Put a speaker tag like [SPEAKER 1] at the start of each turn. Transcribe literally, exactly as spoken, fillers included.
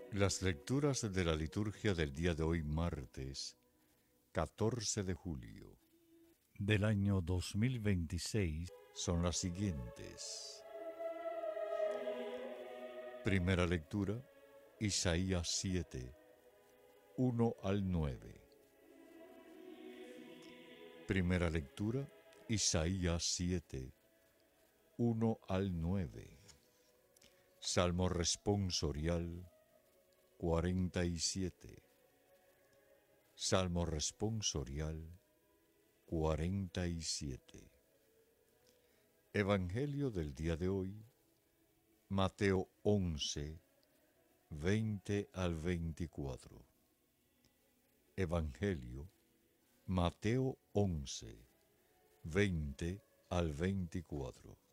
[SPEAKER 1] Las lecturas de la liturgia del día de hoy, martes catorce de julio
[SPEAKER 2] del año dos mil veintiséis,
[SPEAKER 1] son las siguientes. Primera lectura, Isaías siete, uno al nueve. Primera lectura, Isaías siete, uno al nueve. Salmo responsorial cuarenta y siete. Salmo responsorial cuarenta y siete. Evangelio del día de hoy, Mateo once, veinte al veinticuatro. Evangelio, Mateo once, veinte al veinticuatro.